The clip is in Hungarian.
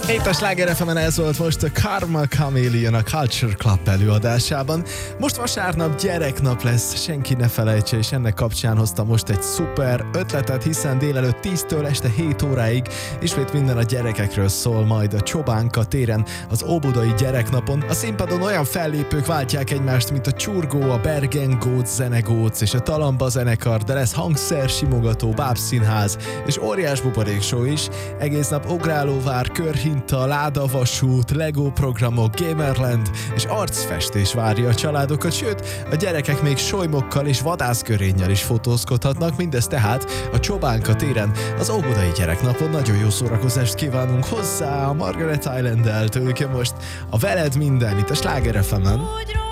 Itt a Sláger FM-en ez volt most a Karma Chameleon a Culture Club előadásában. Most vasárnap gyereknap lesz, senki ne felejtse, és ennek kapcsán hoztam most egy szuper ötletet, hiszen délelőtt 10-től este 7 óráig ismét minden a gyerekekről szól majd a Csobánka téren, az Óbudai Gyereknapon. A színpadon olyan fellépők váltják egymást, mint a Csurgó, a Bergen Góc, Zenegóc és a Talamba zenekar, de lesz hangszer, simogató, bábszínház és óriás buborékshow is. Egész nap ugrálóvár, körhinta, ládavasút, Lego programok, Gamerland és arcfestés várja a családokat, sőt, a gyerekek még solymokkal és vadászkörénnyel is fotózkodhatnak, mindez tehát a Csobánka téren, az Óbudai Gyereknapon. Nagyon jó szórakozást kívánunk hozzá a Margaret Island-el, tőlük most a Veled minden itt a Sláger FM-en.